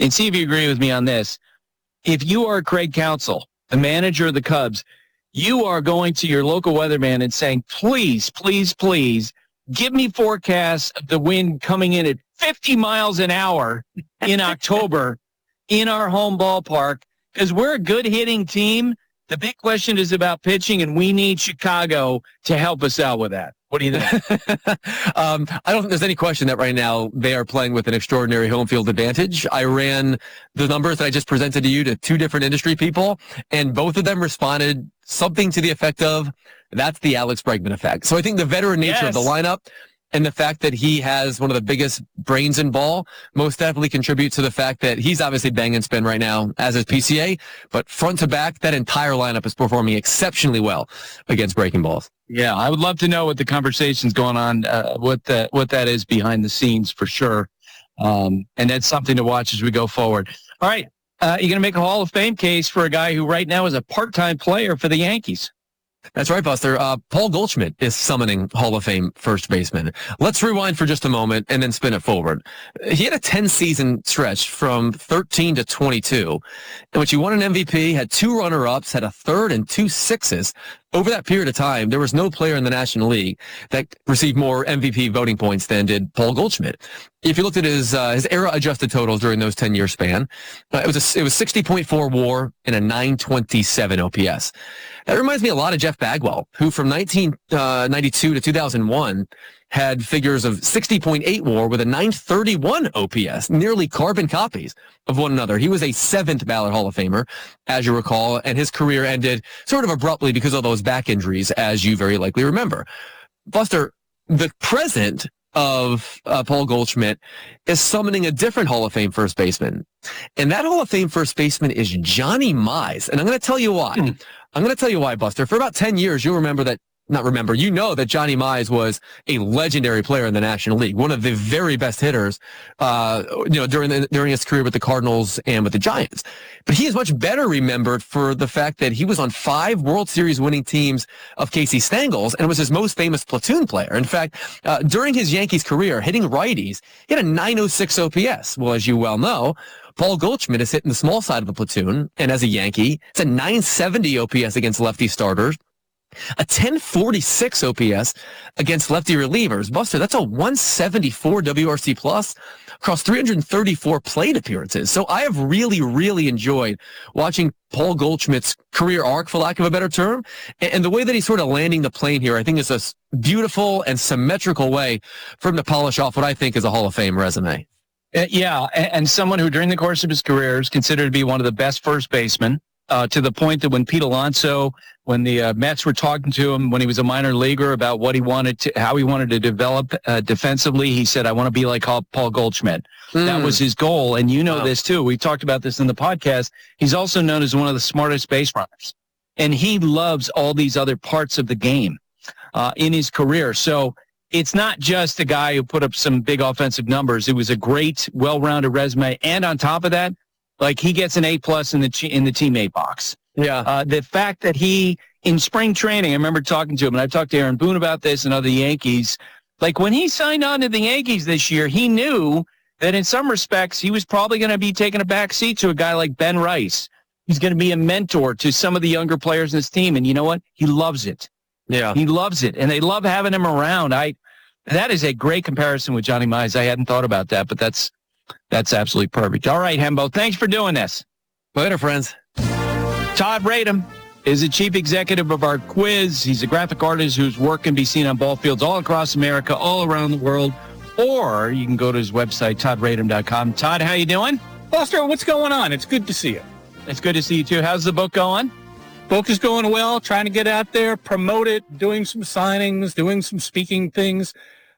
and see if you agree with me on this. If you are Craig Counsell, the manager of the Cubs, you are going to your local weatherman and saying, please, please, please, give me forecasts of the wind coming in at 50 miles an hour in October in our home ballpark, because we're a good hitting team. The big question is about pitching, and we need Chicago to help us out with that. What do you think? I don't think there's any question that right now they are playing with an extraordinary home field advantage. I ran the numbers that I just presented to you to two different industry people, and both of them responded something to the effect of, that's the Alex Bregman effect. So I think the veteran nature of the lineup and the fact that he has one of the biggest brains in ball most definitely contributes to the fact that he's obviously bang and spin right now, as is PCA, but front to back, that entire lineup is performing exceptionally well against breaking balls. Yeah, I would love to know what the conversation's going on, what that is behind the scenes for sure. And that's something to watch as we go forward. All right, you're going to make a Hall of Fame case for a guy who right now is a part-time player for the Yankees. That's right, Buster. Paul Goldschmidt is summoning Hall of Fame first baseman. Let's rewind for just a moment and then spin it forward. He had a 10-season stretch from 13 to 22, in which he won an MVP, had 2 runner-ups, had a third and 2 sixes. Over that period of time, there was no player in the National League that received more MVP voting points than did Paul Goldschmidt. If you looked at his era-adjusted totals during those 10-year span, it was 60.4 WAR and a 927 OPS. That reminds me a lot of Jeff Bagwell, who from 1992 to 2001 had figures of 60.8 WAR with a 931 OPS, nearly carbon copies of one another. He was a 7th ballot Hall of Famer, as you recall, and his career ended sort of abruptly because of those back injuries, as you very likely remember. Buster, the present of Paul Goldschmidt is summoning a different Hall of Fame first baseman. And that Hall of Fame first baseman is Johnny Mize. And I'm going to tell you why. I'm going to tell you why, Buster. For about 10 years, you know that Johnny Mize was a legendary player in the National League, one of the very best hitters, during his career with the Cardinals and with the Giants. But he is much better remembered for the fact that he was on 5 World Series winning teams of Casey Stengels and was his most famous platoon player. In fact, during his Yankees career, hitting righties, he had a 906 OPS. Well, as you well know, Paul Goldschmidt is hitting the small side of the platoon, and as a Yankee, it's a 970 OPS against lefty starters, a 1046 OPS against lefty relievers. Buster, that's a 174 WRC plus across 334 plate appearances. So I have really, really enjoyed watching Paul Goldschmidt's career arc, for lack of a better term, and the way that he's sort of landing the plane here, I think is a beautiful and symmetrical way for him to polish off what I think is a Hall of Fame resume. Yeah, and someone who during the course of his career is considered to be one of the best first basemen, to the point that when Pete Alonso, when the Mets were talking to him when he was a minor leaguer about how he wanted to develop defensively, he said, I want to be like Paul Goldschmidt. That was his goal, and this too. We talked about this in the podcast. He's also known as one of the smartest base runners, and he loves all these other parts of the game in his career. So it's not just a guy who put up some big offensive numbers. It was a great, well-rounded resume. And on top of that, like, he gets an A+ in the teammate box. Yeah. The fact that he, in spring training, I remember talking to him, and I've talked to Aaron Boone about this and other Yankees. Like, when he signed on to the Yankees this year, he knew that in some respects he was probably going to be taking a back seat to a guy like Ben Rice. He's going to be a mentor to some of the younger players in his team. And you know what? He loves it. Yeah. He loves it. And they love having him around. That is a great comparison with Johnny Mize. I hadn't thought about that, but that's absolutely perfect. All right, Hembo, thanks for doing this. Later, friends. Todd Radom is the chief executive of our quiz. He's a graphic artist whose work can be seen on ball fields all across America, all around the world. Or you can go to his website, toddradom.com. Todd, how you doing? Buster, what's going on? It's good to see you. It's good to see you, too. How's the book going? Book is going well, trying to get out there, promote it, doing some signings, doing some speaking things,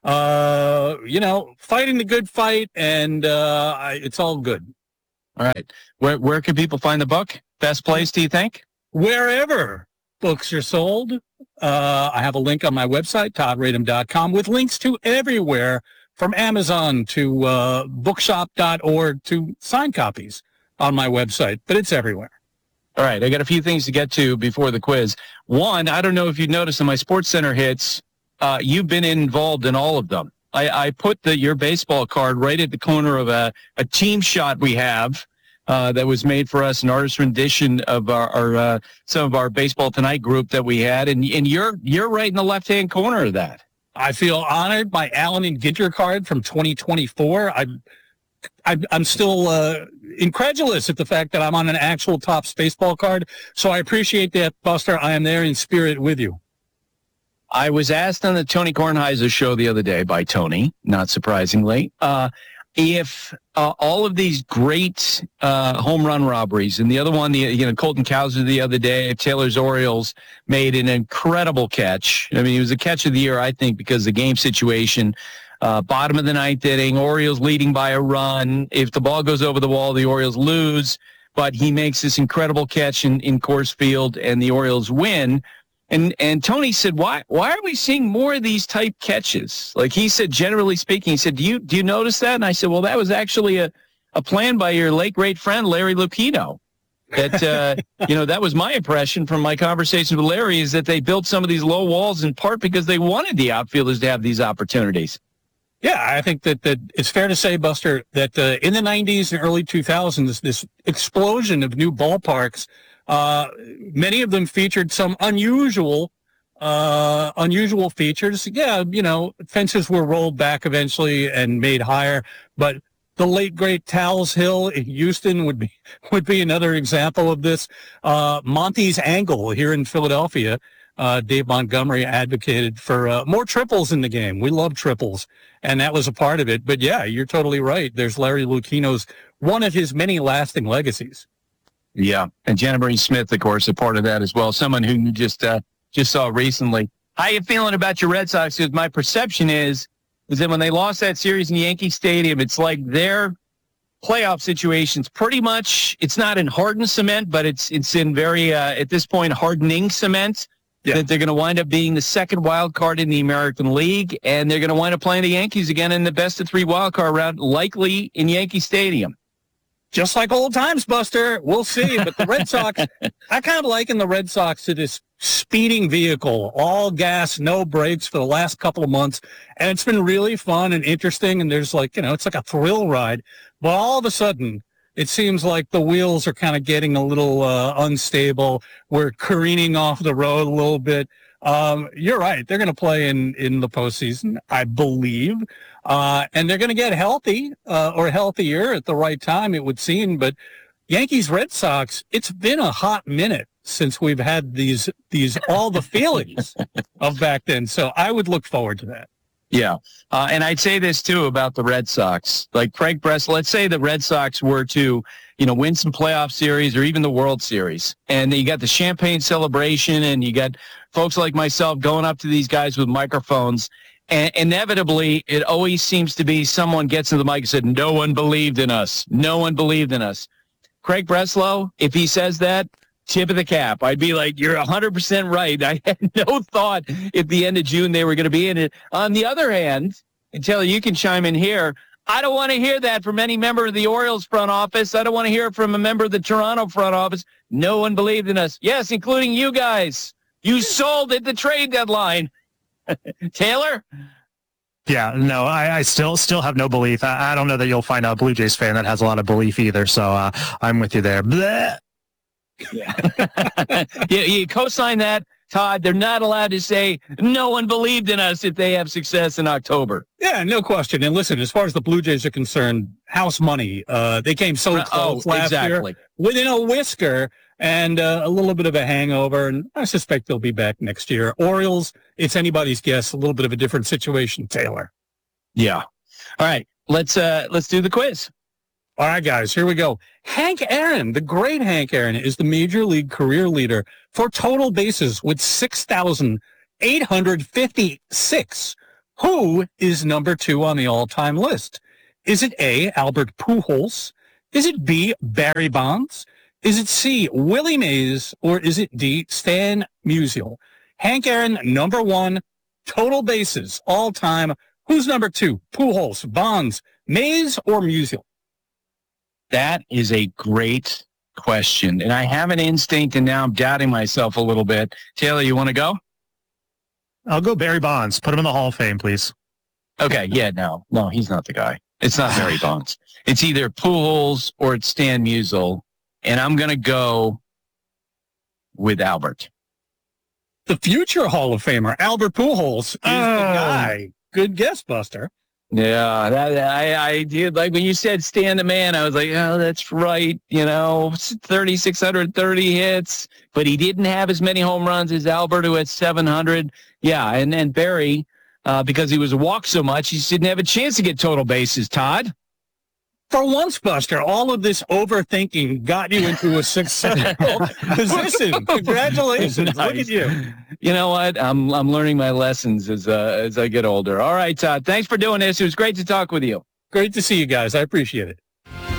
fighting the good fight, and it's all good. All right. Where can people find the book? Best place, do you think? Wherever books are sold. I have a link on my website, toddradom.com, with links to everywhere from Amazon to bookshop.org to signed copies on my website, but it's everywhere. All right, I got a few things to get to before the quiz. One, I don't know if you've noticed in my SportsCenter hits, you've been involved in all of them. I put your baseball card right at the corner of a team shot we have that was made for us, an artist rendition of our some of our Baseball Tonight group that we had, and you're right in the left-hand corner of that. I feel honored. My Allen and Ginter card from 2024. I'm still incredulous at the fact that I'm on an actual Topps baseball card. So I appreciate that, Buster. I am there in spirit with you. I was asked on the Tony Kornheiser show the other day by Tony, not surprisingly, if all of these great home run robberies, and the other one, Colton Cowser the other day, Taylor's Orioles made an incredible catch. I mean, it was a catch of the year, I think, because the game situation, bottom of the ninth inning, Orioles leading by a run. If the ball goes over the wall, the Orioles lose, but he makes this incredible catch in Coors Field, and the Orioles win. And Tony said, why are we seeing more of these type catches? Like he said, generally speaking, he said, do you notice that? And I said, well, that was actually a plan by your late great friend, Larry Lucchino. That, that was my impression from my conversation with Larry, is that they built some of these low walls in part because they wanted the outfielders to have these opportunities. Yeah, I think that it's fair to say, Buster, that in the 90s and early 2000s, this explosion of new ballparks, many of them featured some unusual features. Yeah, fences were rolled back eventually and made higher, but the late great Towles Hill in Houston would be another example of this. Monty's Angle here in Philadelphia, Dave Montgomery advocated for more triples in the game. We love triples, and that was a part of it. But yeah, you're totally right. There's Larry Lucchino's, one of his many lasting legacies. Yeah, and Jenna Marie Smith, of course, a part of that as well. Someone who you just saw recently. How you feeling about your Red Sox? Because my perception is that when they lost that series in Yankee Stadium, it's like their playoff situation's pretty much, it's not in hardened cement, but it's in very, at this point, hardening cement. Yeah. That they're going to wind up being the second wild card in the American League, and they're going to wind up playing the Yankees again in the best of three wild card round, likely in Yankee Stadium. Just like old times, Buster. We'll see. But the Red Sox, I kind of liken the Red Sox to this speeding vehicle, all gas, no brakes for the last couple of months. And it's been really fun and interesting. And there's it's like a thrill ride. But all of a sudden, it seems like the wheels are kind of getting a little unstable. We're careening off the road a little bit. You're right. They're going to play in the postseason, I believe. And they're going to get healthy or healthier at the right time, it would seem. But Yankees, Red Sox, it's been a hot minute since we've had these all the feelings of back then. So I would look forward to that. Yeah. And I'd say this, too, about the Red Sox. Like Craig Breslow, let's say the Red Sox were to, win some playoff series or even the World Series. And you got the champagne celebration and you got folks like myself going up to these guys with microphones. And inevitably, it always seems to be someone gets in the mic and said, no one believed in us. No one believed in us. Craig Breslow, if he says that, tip of the cap. I'd be like, you're 100% right. I had no thought at the end of June they were going to be in it. On the other hand, and Taylor, you can chime in here, I don't want to hear that from any member of the Orioles front office. I don't want to hear it from a member of the Toronto front office. No one believed in us. Yes, including you guys. You sold at the trade deadline. Taylor? Yeah, no, I still have no belief. I don't know that you'll find a Blue Jays fan that has a lot of belief either. So I'm with you there. Blech. Yeah. You co-sign that, Todd. They're not allowed to say no one believed in us if they have success in October. Yeah, no question. And listen, as far as the Blue Jays are concerned, house money. They came so close last year within a whisker and a little bit of a hangover. And I suspect they'll be back next year. Orioles, it's anybody's guess. A little bit of a different situation, Taylor. Yeah. All right. Let's do the quiz. All right, guys, here we go. Hank Aaron, the great Hank Aaron, is the major league career leader for total bases with 6,856. Who is number 2 on the all-time list? Is it A, Albert Pujols? Is it B, Barry Bonds? Is it C, Willie Mays? Or is it D, Stan Musial? Hank Aaron, number 1, total bases, all-time. Who's number 2? Pujols, Bonds, Mays, or Musial? That is a great question. And I have an instinct, and now I'm doubting myself a little bit. Taylor, you want to go? I'll go Barry Bonds. Put him in the Hall of Fame, please. Okay, yeah, no, he's not the guy. It's not Barry Bonds. It's either Pujols or it's Stan Musial, and I'm going to go with Albert. The future Hall of Famer, Albert Pujols, is the guy. Good guess, Buster. Yeah, I did. Like when you said Stan the Man, I was like, oh, that's right. 3,630 hits, but he didn't have as many home runs as Albert, who had 700. Yeah, and then Barry, because he was walked so much, he just didn't have a chance to get total bases, Todd. For once, Buster, all of this overthinking got you into a successful position. Congratulations. Nice. Look at you. You know what? I'm learning my lessons as I get older. All right, Todd. Thanks for doing this. It was great to talk with you. Great to see you guys. I appreciate it.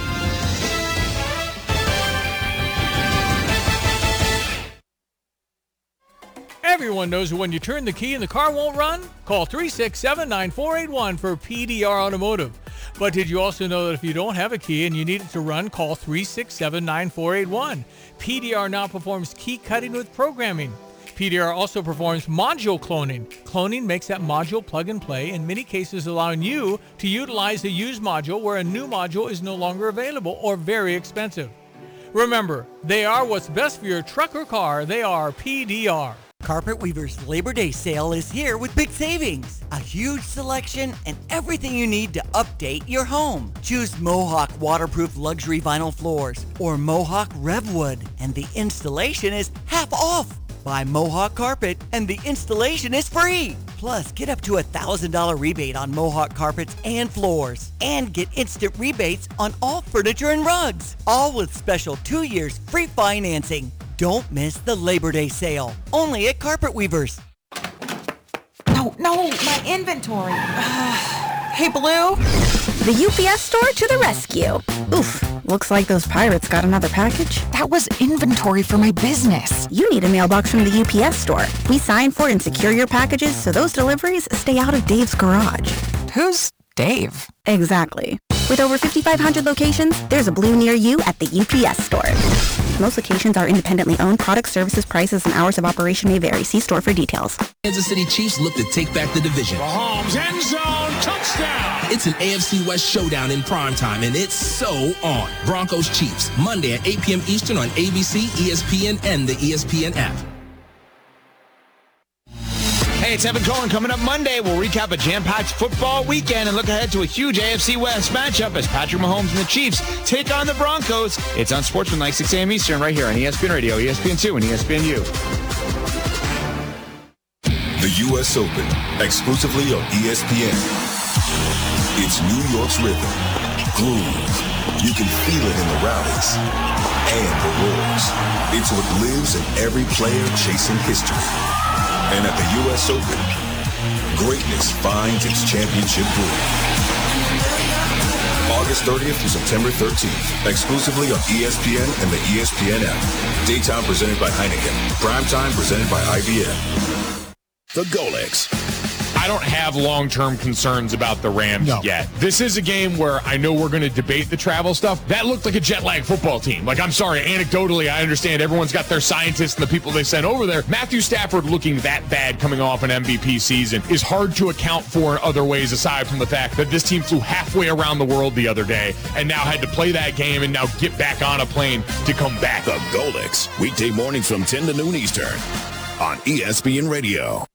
Everyone knows when you turn the key and the car won't run? Call 367-9481 for PDR Automotive. But did you also know that if you don't have a key and you need it to run, call 367-9481. PDR now performs key cutting with programming. PDR also performs module cloning. Cloning makes that module plug and play, in many cases allowing you to utilize a used module where a new module is no longer available or very expensive. Remember, they are what's best for your truck or car. They are PDR. Carpet Weaver's Labor Day sale is here with big savings. A huge selection and everything you need to update your home. Choose Mohawk waterproof luxury vinyl floors or Mohawk Revwood, and the installation is half off. Buy Mohawk carpet and the installation is free. Plus, get up to $1,000 rebate on Mohawk carpets and floors. And get instant rebates on all furniture and rugs. All with special 2 years free financing. Don't miss the Labor Day sale. Only at Carpet Weavers. No, my inventory. Hey, Blue. The UPS store to the rescue. Oof, looks like those pirates got another package. That was inventory for my business. You need a mailbox from the UPS store. We sign for and secure your packages so those deliveries stay out of Dave's garage. Who's Dave? Exactly. With over 5,500 locations, there's a Blue near you at the UPS store. Most locations are independently owned. Products, services, prices, and hours of operation may vary. See store for details. Kansas City Chiefs look to take back the division. Mahomes, end zone, touchdown! It's an AFC West showdown in primetime, and it's so on. Broncos Chiefs, Monday at 8 p.m. Eastern on ABC, ESPN, and the ESPN app. Hey, it's Evan Cohen. Coming up Monday, we'll recap a jam-packed football weekend and look ahead to a huge AFC West matchup as Patrick Mahomes and the Chiefs take on the Broncos. It's on Sportsman, 6 a.m. Eastern, right here on ESPN Radio, ESPN2, and ESPNU. The U.S. Open, exclusively on ESPN. It's New York's rhythm, groove. You can feel it in the rallies and the roars. It's what lives in every player chasing history. And at the U.S. Open, greatness finds its championship groove. August 30th through September 13th, exclusively on ESPN and the ESPN app. Daytime presented by Heineken. Primetime presented by IBM. The Golex. I don't have long-term concerns about the Rams yet. This is a game where I know we're going to debate the travel stuff. That looked like a jet-lag football team. Like, I'm sorry, anecdotally, I understand everyone's got their scientists and the people they sent over there. Matthew Stafford looking that bad coming off an MVP season is hard to account for in other ways aside from the fact that this team flew halfway around the world the other day and now had to play that game and now get back on a plane to come back. The Golex, weekday mornings from 10 to noon Eastern on ESPN Radio.